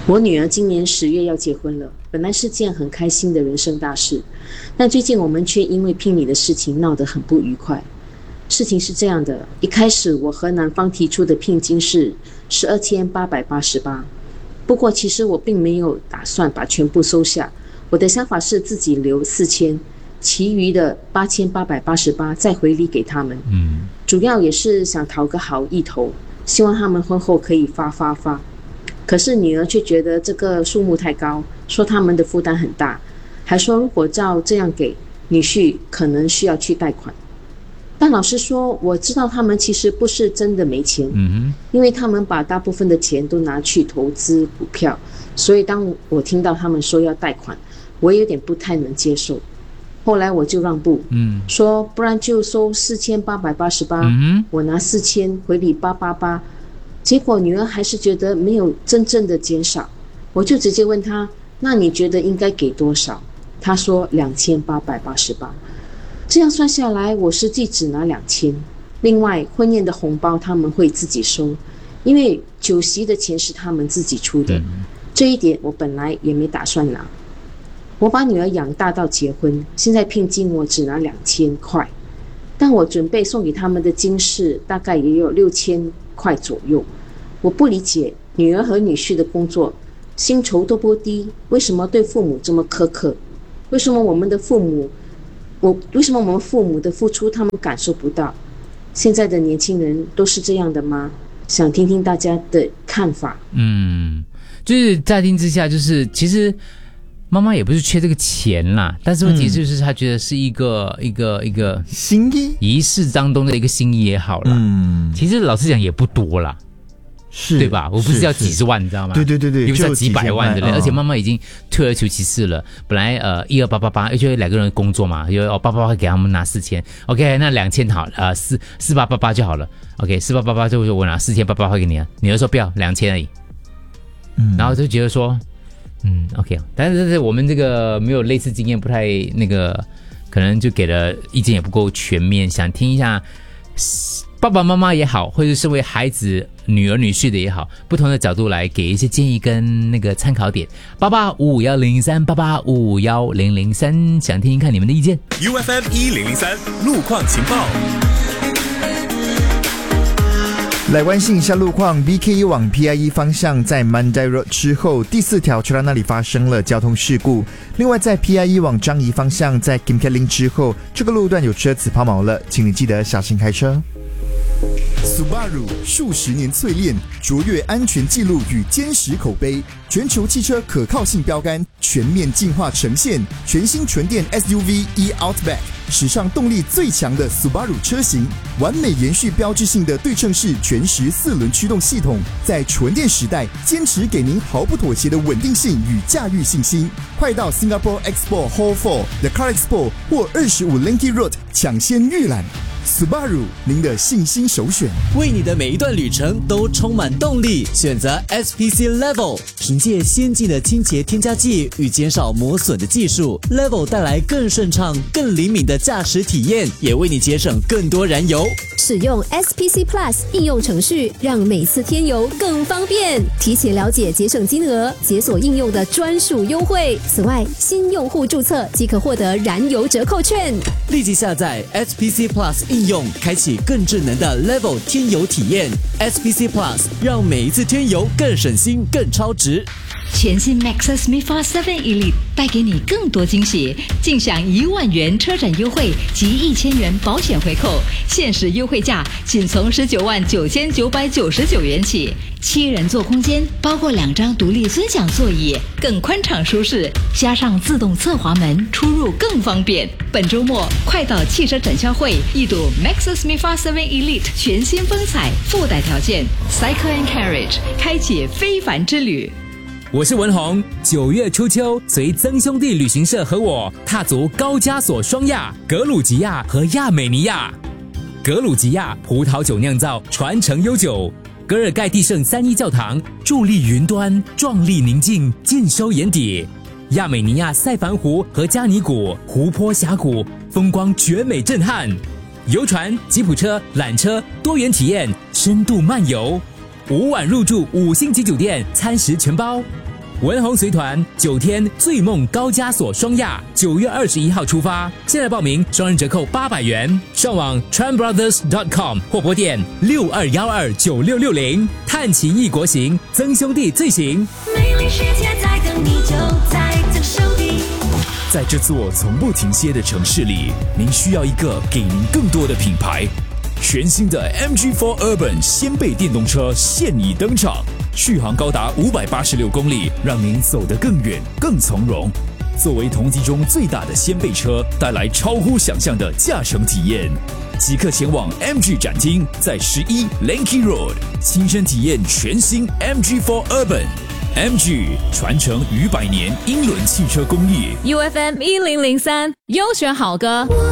我女儿今年10月要结婚了，本来是件很开心的人生大事，但最近我们却因为聘礼的事情闹得很不愉快。事情是这样的，一开始我和男方提出的聘金是12888，不过其实我并没有打算把全部收下，我的想法是自己留4000，其余的8888再回礼给他们。主要也是想讨个好意头，希望他们婚后可以发。可是女儿却觉得这个数目太高，说他们的负担很大，还说如果照这样给，女婿可能需要去贷款。但老实说，我知道他们其实不是真的没钱，因为他们把大部分的钱都拿去投资股票，所以当我听到他们说要贷款，我有点不太能接受。后来我就让步，说不然就收4888，我拿4000回礼888。结果女儿还是觉得没有真正的减少，我就直接问她，那你觉得应该给多少？她说2888，这样算下来我实际只拿2000，另外婚宴的红包他们会自己收，因为酒席的钱是他们自己出的，这一点我本来也没打算拿。我把女儿养大到结婚，现在聘金我只拿2000块，但我准备送给他们的金饰大概也有6000块左右。我不理解女儿和女婿的工作薪酬都不低，为什么对父母这么苛刻？为什么我们父母的付出他们感受不到？现在的年轻人都是这样的吗？想听听大家的看法。 就是乍听之下，就是其实妈妈也不是缺这个钱啦，但是问题就是她觉得是一个心意， 仪式当中的一个心意也好啦。其实老实讲也不多啦， 是对吧？我不是要几十万，你知道吗？ 对， 也不是要几百万的，而且妈妈已经退而求其次了。本来12888，因为2个人工作嘛，有88会给他们拿4000，OK， 那2000好，4888就好了，OK， 4888就我拿4888会给你啊，女儿说不要2000而已，然后就觉得说。OK， 但是我们这个没有类似经验，不太那个，可能就给的意见也不够全面，想听一下爸爸妈妈也好，或者是为孩子女儿女婿的也好，不同的角度来给一些建议跟那个参考点。88551003，88551003，想听听看你们的意见。 UFM1003路况情报。 来关心一下路况 ，BKE 往 PIE 方向在 Mandai Road 之后第4条车道那里发生了交通事故。另外在 PIE 往樟宜方向在 Kim Keling 之后，这个路段有车子抛锚了，请你记得小心开车。Subaru 数十年淬炼，卓越安全记录与坚实口碑，全球汽车可靠性标杆全面进化呈现。全新纯电 SUV e-Outback， 史上动力最强的 Subaru 车型，完美延续标志性的对称式全时4轮驱动系统，在纯电时代坚持给您毫不妥协的稳定性与驾驭信心。快到 Singapore Expo Hall 4 The Car Expo 或25 Linky Road 抢先预览。Subaru， 您的信心首选， 为你的每一段旅程都充满动力。选择 SPC Level， 凭借先进的清洁添加剂与减少磨损的技术 ，Level 带来更顺畅、更灵敏的驾驶体验，也为你节省更多燃油。 使用 SPC Plus 应用程序，让每次添油更方便。提前了解节省金额，解锁应用的专属优惠。此外，新用户注册即可获得燃油折扣券。 立即下载 SPC Plus 应用，开启更智能的 Level 添油体验。SPC Plus 让每一次添油更省心、更超值。 全新 Maxus MIFA 7 Elite 带给你更多惊喜，尽享1万元车展优惠及1000元保险回扣，限时优惠价仅从199999元起。7人座空间，包括2张独立尊享座椅，更宽敞舒适，加上自动侧滑门，出入更方便。本周末快到汽车展销会一睹 Maxus MIFA 7 Elite 全新风采，附带条件 Cycle and Carriage， 开启非凡之旅。 我是文宏，9月初秋，随曾兄弟旅行社和我踏足高加索双亚格鲁吉亚和亚美尼亚。格鲁吉亚葡萄酒酿造传承悠久，格尔盖蒂圣3一教堂伫立云端，壮丽宁静，尽收眼底。亚美尼亚塞凡湖和加尼谷湖泊峡谷风光绝美震撼，游船、吉普车、缆车多元体验，深度漫游。5晚入住5星级酒店，餐食全包。 文宏随团9天醉梦高加索双亚，9月21号出发。现在报名，双人折扣800元。上网 tranbrothers.com 或拨电62129660。探奇异国行，曾兄弟最行。 美丽世界在等你，就在曾兄弟。 在这座从不停歇的城市里，您需要一个给您更多的品牌。全新的 MG4 Urban 掀背电动车现已登场，续航高达586公里，让您走得更远、更从容。作为同级中最大的掀背车，带来超乎想象的驾乘体验。即刻前往 MG 展厅，在11 Lanky Road 亲身体验全新 MG4 Urban。MG 传承逾100年英伦汽车工艺。 UFM 1003优选好歌。